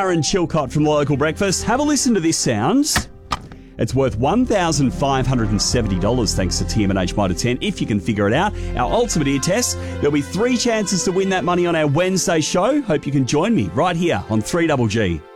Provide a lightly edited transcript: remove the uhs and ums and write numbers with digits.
Aaron Chilcott from the Local Breakfast. Have a listen to this sound. It's worth $1,570 thanks to TMNH Mitre 10 if you can figure it out. Our ultimate ear test. There'll be 3 chances to win that money on our Wednesday show. Hope you can join me right here on 3GG.